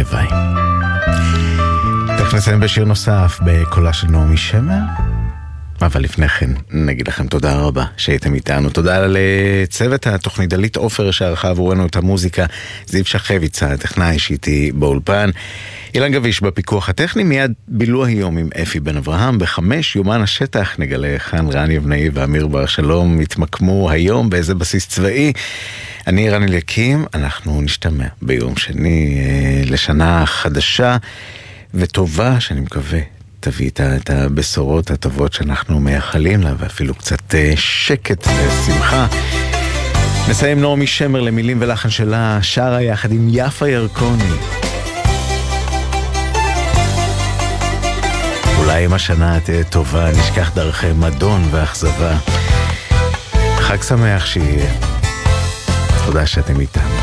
הלוואי. תכף נסיים בשיר נוסף בקולה של נעמי שמר, אבל לפני כן נגיד לכם תודה רבה שהייתם איתנו. תודה לצוות התוכנית, דלית עופר שערכה עבורנו את המוזיקה, זיו שחביץ הטכנאי שאיתי באולפן, אילן גביש בפיקוח הטכני. מיד בילו היום עם אפי בן אברהם. ב5 יומן השטח נגלה היכן רן יבנאי ואמיר בר שלום התמקמו היום באיזה בסיס צבאי. אני רן אליקים, אנחנו נשתמע ביום שני לשנה חדשה וטובה, שאני מקווה תביא את הבשורות הטובות שאנחנו מייחלים לה, ואפילו קצת שקט ושמחה. נסיים נעמי שמר למילים ולחן שלה, שרה יחד עם יפה ירקוני. אולי אם השנה תהיה טובה, נשכח דרכי מדון ואכזבה. חג שמח שיהיה. תודה שאתם איתנו.